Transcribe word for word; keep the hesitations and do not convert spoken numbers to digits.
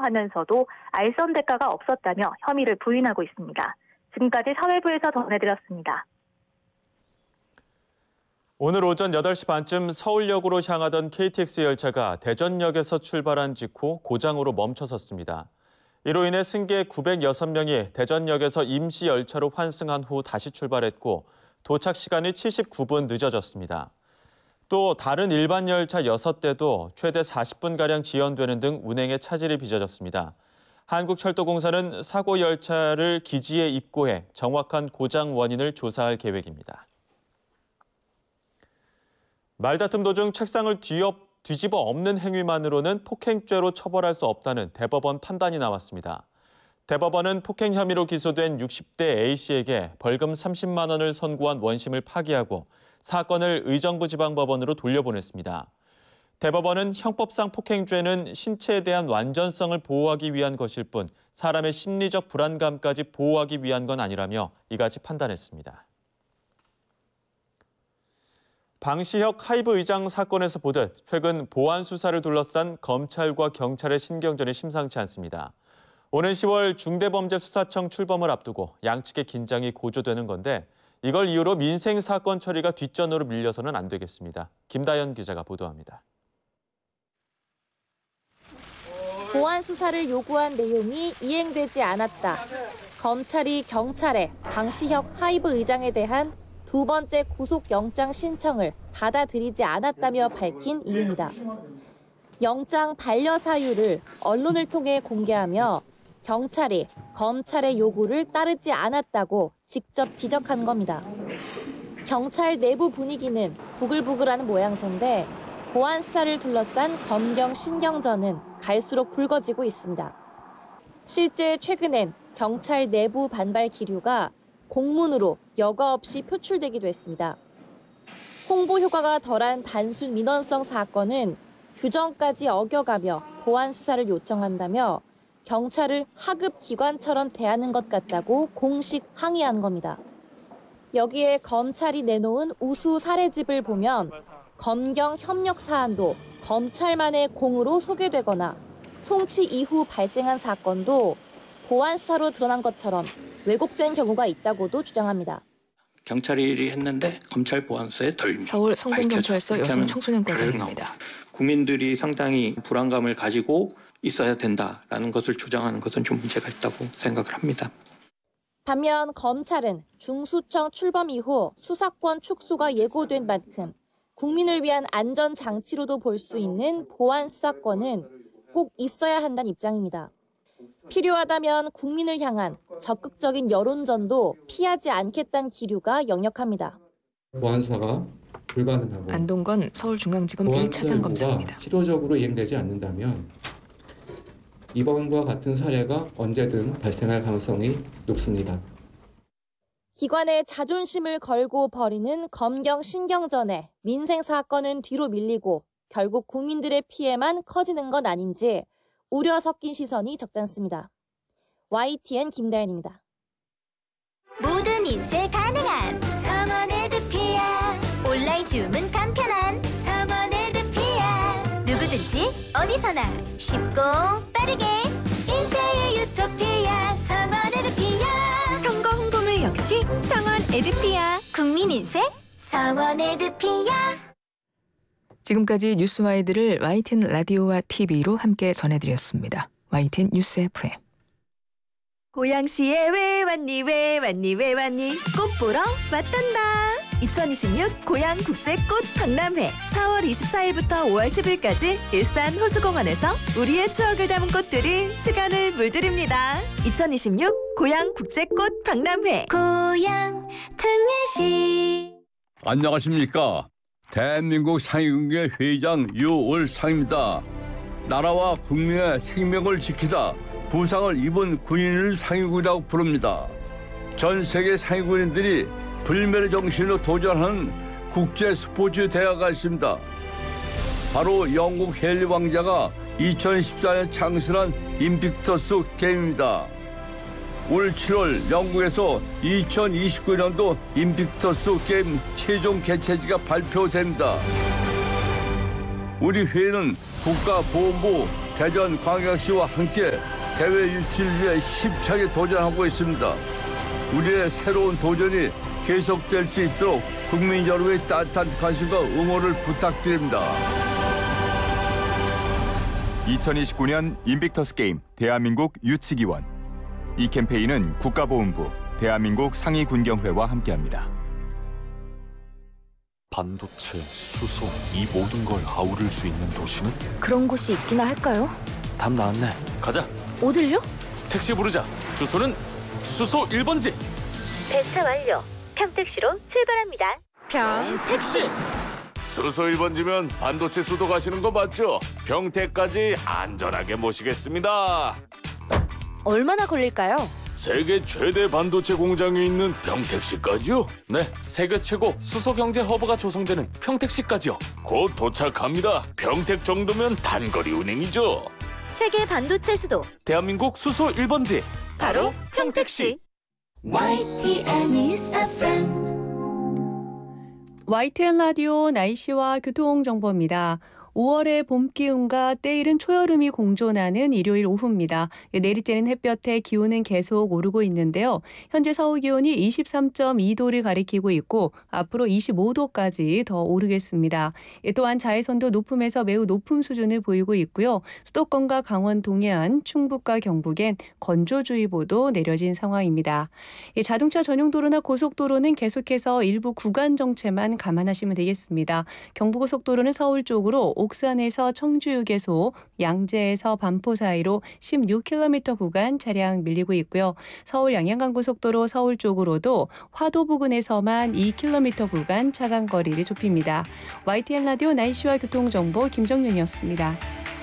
인정하면서도 알선 대가가 없었다며 혐의를 부인하고 있습니다. 지금까지 사회부에서 전해드렸습니다. 오늘 오전 여덟 시 반쯤 서울역으로 향하던 케이티엑스 열차가 대전역에서 출발한 직후 고장으로 멈춰섰습니다. 이로 인해 승객 구백육 명이 대전역에서 임시 열차로 환승한 후 다시 출발했고 도착 시간이 칠십구 분 늦어졌습니다. 또 다른 일반 열차 여섯 대도 최대 사십 분가량 지연되는 등 운행에 차질이 빚어졌습니다. 한국철도공사는 사고 열차를 기지에 입고해 정확한 고장 원인을 조사할 계획입니다. 말다툼 도중 책상을 뒤엎, 뒤집어 엎는 행위만으로는 폭행죄로 처벌할 수 없다는 대법원 판단이 나왔습니다. 대법원은 폭행 혐의로 기소된 육십 대 A씨에게 벌금 삼십만 원을 선고한 원심을 파기하고 사건을 의정부 지방법원으로 돌려보냈습니다. 대법원은 형법상 폭행죄는 신체에 대한 완전성을 보호하기 위한 것일 뿐 사람의 심리적 불안감까지 보호하기 위한 건 아니라며 이같이 판단했습니다. 방시혁 하이브 의장 사건에서 보듯 최근 보안 수사를 둘러싼 검찰과 경찰의 신경전이 심상치 않습니다. 오는 시월 중대범죄수사청 출범을 앞두고 양측의 긴장이 고조되는 건데 이걸 이유로 민생 사건 처리가 뒷전으로 밀려서는 안 되겠습니다. 김다연 기자가 보도합니다. 보안 수사를 요구한 내용이 이행되지 않았다. 검찰이 경찰에 방시혁 하이브 의장에 대한 두 번째 구속영장 신청을 받아들이지 않았다며 밝힌 이유입니다. 영장 반려 사유를 언론을 통해 공개하며 경찰이 검찰의 요구를 따르지 않았다고 직접 지적한 겁니다. 경찰 내부 분위기는 부글부글한 모양새인데 보안 수사를 둘러싼 검경 신경전은 갈수록 붉어지고 있습니다. 실제 최근엔 경찰 내부 반발 기류가 공문으로 여과 없이 표출되기도 했습니다. 홍보 효과가 덜한 단순 민원성 사건은 규정까지 어겨가며 보안 수사를 요청한다며 경찰을 하급 기관처럼 대하는 것 같다고 공식 항의한 겁니다. 여기에 검찰이 내놓은 우수 사례집을 보면 검경 협력 사안도 검찰만의 공으로 소개되거나 송치 이후 발생한 사건도 보안 수사로 드러난 것처럼 왜곡된 경우가 있다고도 주장합니다. 경찰이 했는데 검찰 보안수에 덜 서울 성동경찰서 여성 청소년과장입니다. 국민들이 상당히 불안감을 가지고 있어야 된다라는 것을 주장하는 것은 좀 문제가 있다고 생각을 합니다. 반면 검찰은 중수청 출범 이후 수사권 축소가 예고된 만큼 국민을 위한 안전장치로도 볼 수 있는 보안 수사권은 꼭 있어야 한다는 입장입니다. 필요하다면 국민을 향한 적극적인 여론전도 피하지 않겠다는 기류가 역력합니다. 보안 수사가 불가능하고 안동건 서울중앙지검 일 차장 검사입니다. 실효적으로 이행되지 않는다면 이번과 같은 사례가 언제든 발생할 가능성이 높습니다. 기관의 자존심을 걸고 벌이는 검경 신경전에 민생 사건은 뒤로 밀리고 결국 국민들의 피해만 커지는 건 아닌지 우려 섞인 시선이 적잖습니다. 와이티엔 김다연입니다. 모든 인쇄 가능한 성원 에드피아. 온라인 주문 간편한 성원 에드피아. 누구든지 어디서나 쉽고 빠르게 인쇄의 유토피아 성원 에드피아. 선거 홍보물 역시 성원 에드피아. 국민 인쇄 성원 에드피아. 지금까지 뉴스와이드를 와이티엔 라디오와 티비로 함께 전해드렸습니다. 와이티엔 뉴스 에프엠. 고양시에 왜 왔니 왜 왔니 왜 왔니 꽃 보러 왔단다. 이천이십육 고양국제꽃 박람회 사월 이십사일부터 오월 십일까지 일산 호수공원에서 우리의 추억을 담은 꽃들이 시간을 물들입니다. 이천이십육 고양국제꽃 박람회 고양 특례시. 안녕하십니까. 대한민국 상위군계 회장 유올상입니다. 나라와 국민의 생명을 지키다 부상을 입은 군인을 상위군이라고 부릅니다. 전 세계 상위군인들이 불멸의 정신으로 도전하는 국제 스포츠 대회가 있습니다. 바로 영국 헨리 왕자가 이천십사 년 창설한 인빅터스 게임입니다. 올 칠월 영국에서 이천이십구 년도 인빅터스 게임 최종 개최지가 발표됩니다. 우리 회는 국가보훈부, 대전광역시와 함께 대회 유치를 위해 힘차게 도전하고 있습니다. 우리의 새로운 도전이 계속될 수 있도록 국민 여러분의 따뜻한 관심과 응원을 부탁드립니다. 이천이십구 년 인빅터스 게임 대한민국 유치기원. 이 캠페인은 국가보훈부, 대한민국 상위군경회와 함께합니다. 반도체, 수소, 이 모든 걸 아우를 수 있는 도시는? 그런 곳이 있기나 할까요? 답 나왔네. 가자. 어딜요? 택시 부르자. 주소는 수소 일 번지. 배차 완료. 평택시로 출발합니다. 평택시. 수소 일 번지면 반도체 수도 가시는 거 맞죠? 평택까지 안전하게 모시겠습니다. 얼마나 걸릴까요? 세계 최대 반도체 공장이 있는 평택시까지요? 네, 세계 최고 수소 경제 허브가 조성되는 평택시까지요. 곧 도착합니다. 평택 정도면 단거리 운행이죠. 세계 반도체 수도 대한민국 수소 일 번지 바로 평택시. 와이티엔 News 에프엠 와이티엔 라디오 날씨와 교통정보입니다. 오월의 봄 기운과 때이른 초여름이 공존하는 일요일 오후입니다. 내리쬐는 햇볕에 기온은 계속 오르고 있는데요. 현재 서울 기온이 이십삼 점 이 도를 가리키고 있고 앞으로 이십오 도까지 더 오르겠습니다. 또한 자외선도 높음에서 매우 높은 수준을 보이고 있고요. 수도권과 강원 동해안, 충북과 경북엔 건조주의보도 내려진 상황입니다. 자동차 전용 도로나 고속도로는 계속해서 일부 구간 정체만 감안하시면 되겠습니다. 경부고속도로는 서울 쪽으로 옥산에서 청주휴게소, 양재에서 반포 사이로 십육 킬로미터 구간 차량 밀리고 있고요. 서울 양양간고속도로 서울 쪽으로도 화도 부근에서만 이 킬로미터 구간 차간 거리를 좁힙니다. 와이티엔 라디오 날씨와 교통정보 김정윤이었습니다.